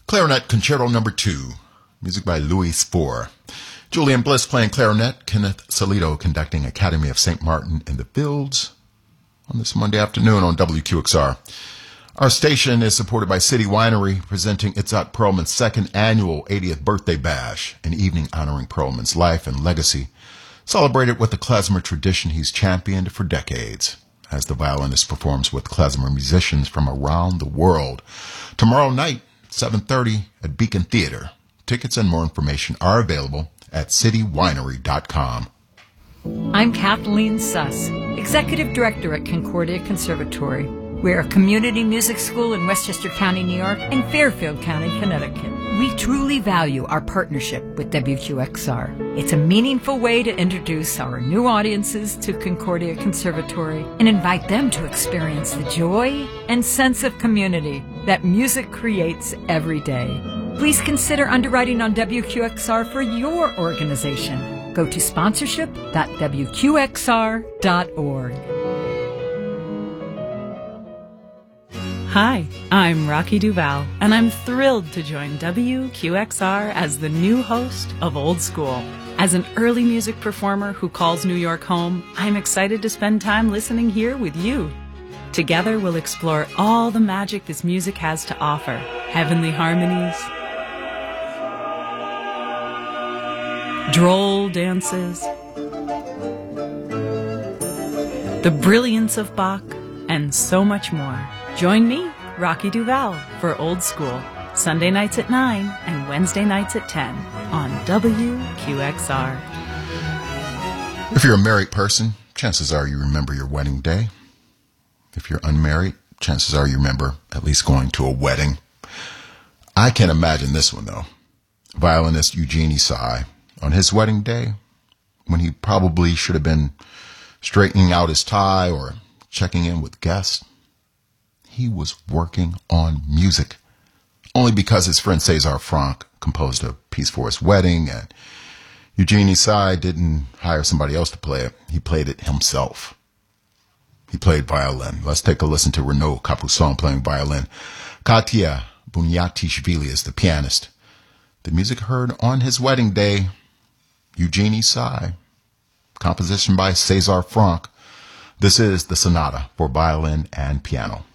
Clarinet Concerto No. 2, music by Louis Spohr. Julian Bliss playing clarinet, Kenneth Salito conducting Academy of St. Martin in the Fields on this Monday afternoon on WQXR. Our station is supported by City Winery, presenting Itzhak Perlman's second annual 80th birthday bash, an evening honoring Perlman's life and legacy, celebrated with the klezmer tradition he's championed for decades, as the violinist performs with klezmer musicians from around the world. Tomorrow night, 7:30 at Beacon Theater. Tickets and more information are available at citywinery.com. I'm Kathleen Suss, Executive Director at Concordia Conservatory. We're a community music school in Westchester County, New York, and Fairfield County, Connecticut. We truly value our partnership with WQXR. It's a meaningful way to introduce our new audiences to Concordia Conservatory and invite them to experience the joy and sense of community that music creates every day. Please consider underwriting on WQXR for your organization. Go to sponsorship.wqxr.org. Hi, I'm Rocky Duval, and I'm thrilled to join WQXR as the new host of Old School. As an early music performer who calls New York home, I'm excited to spend time listening here with you. Together, we'll explore all the magic this music has to offer. Heavenly harmonies, droll dances, the brilliance of Bach, and so much more. Join me, Rocky Duval, for Old School, Sunday nights at 9 and Wednesday nights at 10 on WQXR. If you're a married person, chances are you remember your wedding day. If you're unmarried, chances are you remember at least going to a wedding. I can't imagine this one, though. Violinist Eugene Isai, on his wedding day, when he probably should have been straightening out his tie or checking in with guests, he was working on music, only because his friend César Franck composed a piece for his wedding, and Eugene Isai didn't hire somebody else to play it. He played it himself. He played violin. Let's take a listen to Renaud Capuçon playing violin. Katia Bunyatyashvili is the pianist. The music heard on his wedding day, Eugene Isai, composition by César Franck. This is the sonata for violin and piano.